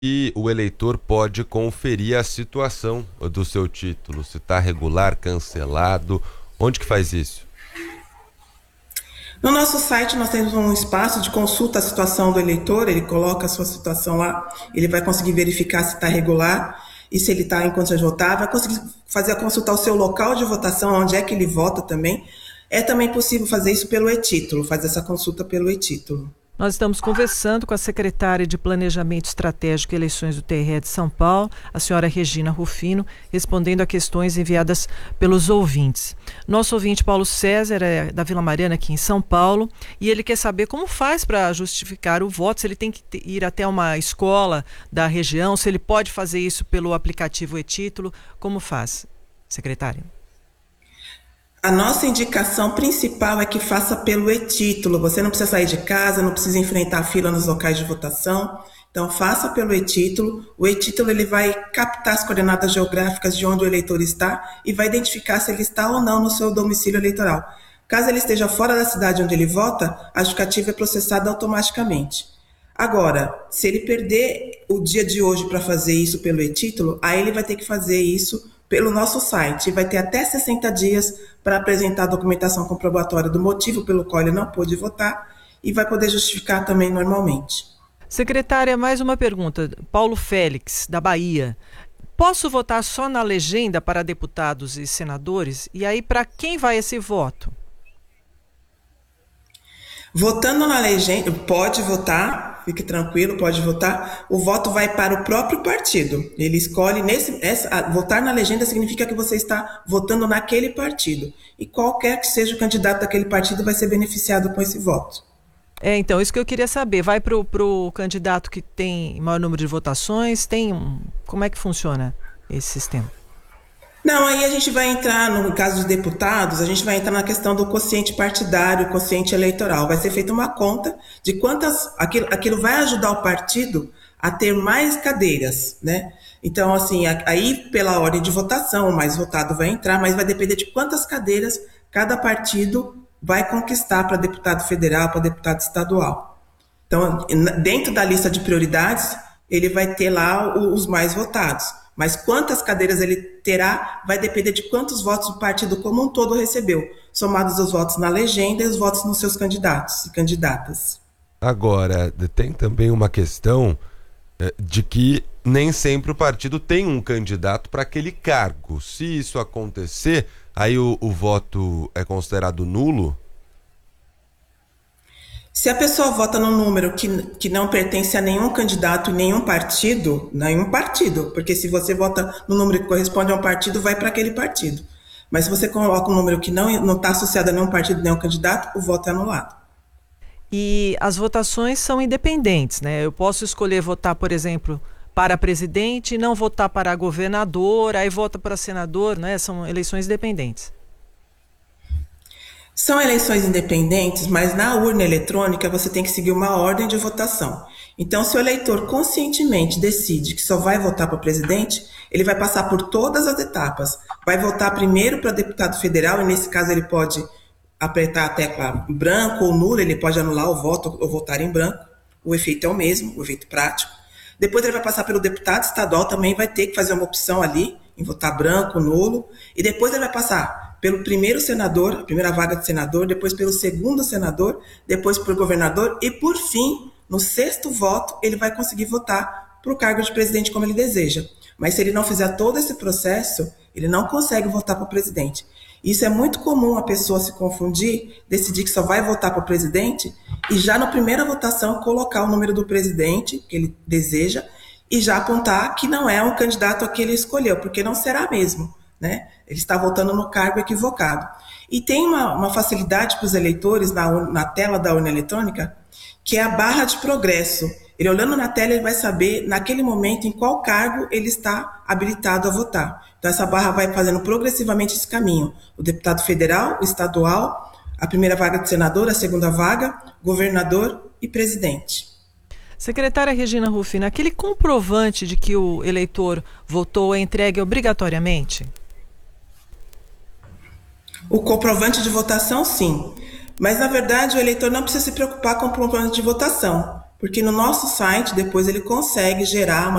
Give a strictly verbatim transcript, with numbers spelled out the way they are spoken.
E o eleitor pode conferir a situação do seu título, se está regular, cancelado, onde que faz isso? No nosso site nós temos um espaço de consulta à situação do eleitor, ele coloca a sua situação lá, ele vai conseguir verificar se está regular e se ele está em condições de votar, vai conseguir fazer a consultar o seu local de votação, onde é que ele vota também. É também possível fazer isso pelo e-título, fazer essa consulta pelo e-título. Nós estamos conversando com a secretária de Planejamento Estratégico e Eleições do T R E de São Paulo, a senhora Regina Rufino, respondendo a questões enviadas pelos ouvintes. Nosso ouvinte Paulo César é da Vila Mariana, aqui em São Paulo, e ele quer saber como faz para justificar o voto, se ele tem que ir até uma escola da região, se ele pode fazer isso pelo aplicativo e-título, como faz, secretária? A nossa indicação principal é que faça pelo e-título. Você não precisa sair de casa, não precisa enfrentar a fila nos locais de votação. Então, faça pelo e-título. O e-título ele vai captar as coordenadas geográficas de onde o eleitor está e vai identificar se ele está ou não no seu domicílio eleitoral. Caso ele esteja fora da cidade onde ele vota, a justificativa é processada automaticamente. Agora, se ele perder o dia de hoje para fazer isso pelo e-título, aí ele vai ter que fazer isso pelo nosso site. Vai ter até sessenta dias para apresentar a documentação comprobatória do motivo pelo qual ele não pôde votar e vai poder justificar também normalmente. Secretária, mais uma pergunta. Paulo Félix, da Bahia. Posso votar só na legenda para deputados e senadores? E aí, para quem vai esse voto? Votando na legenda, pode votar, fique tranquilo, pode votar. O voto vai para o próprio partido. Ele escolhe, nesse, essa, votar na legenda significa que você está votando naquele partido. E qualquer que seja o candidato daquele partido vai ser beneficiado com esse voto. É, então, isso que eu queria saber. Vai para o candidato que tem maior número de votações? Tem um, como é que funciona esse sistema? Não, aí a gente vai entrar, no caso dos deputados, a gente vai entrar na questão do quociente partidário, quociente eleitoral. Vai ser feita uma conta de quantas, aquilo, aquilo vai ajudar o partido a ter mais cadeiras, né? Então, assim, aí pela ordem de votação, o mais votado vai entrar, mas vai depender de quantas cadeiras cada partido vai conquistar para deputado federal, para deputado estadual. Então, dentro da lista de prioridades, ele vai ter lá os mais votados. Mas quantas cadeiras ele terá vai depender de quantos votos o partido como um todo recebeu, somados os votos na legenda e os votos nos seus candidatos e candidatas. Agora, tem também uma questão de que nem sempre o partido tem um candidato para aquele cargo. Se isso acontecer, aí o, o voto é considerado nulo? Se a pessoa vota num número que, que não pertence a nenhum candidato e nenhum partido, nenhum partido, porque se você vota no número que corresponde a um partido, vai para aquele partido. Mas se você coloca um número que não está associado a nenhum partido, nenhum candidato, o voto é anulado. E as votações são independentes, né? Eu posso escolher votar, por exemplo, para presidente e não votar para governador, aí vota para senador, né? São eleições independentes. São eleições independentes, mas na urna eletrônica você tem que seguir uma ordem de votação. Então, se o eleitor conscientemente decide que só vai votar para presidente, ele vai passar por todas as etapas. Vai votar primeiro para deputado federal, e nesse caso ele pode apertar a tecla branco ou nulo, ele pode anular o voto ou votar em branco. O efeito é o mesmo, o efeito prático. Depois ele vai passar pelo deputado estadual, também vai ter que fazer uma opção ali, em votar branco, nulo. E depois ele vai passar pelo primeiro senador, a primeira vaga de senador, depois pelo segundo senador, depois por governador e, por fim, no sexto voto, ele vai conseguir votar para o cargo de presidente como ele deseja. Mas se ele não fizer todo esse processo, ele não consegue votar para o presidente. Isso é muito comum a pessoa se confundir, decidir que só vai votar para o presidente e já na primeira votação colocar o número do presidente que ele deseja e já apontar que não é um candidato a que ele escolheu, porque não será mesmo. Né? Ele está votando no cargo equivocado. E tem uma, uma facilidade para os eleitores na, na tela da urna eletrônica, que é a barra de progresso. Ele olhando na tela, ele vai saber, naquele momento, em qual cargo ele está habilitado a votar. Então, essa barra vai fazendo progressivamente esse caminho. O deputado federal, o estadual, a primeira vaga de senador, a segunda vaga, governador e presidente. Secretária Regina Rufino, aquele comprovante de que o eleitor votou é entregue obrigatoriamente? O comprovante de votação, sim. Mas, na verdade, o eleitor não precisa se preocupar com o comprovante de votação. Porque no nosso site, depois ele consegue gerar uma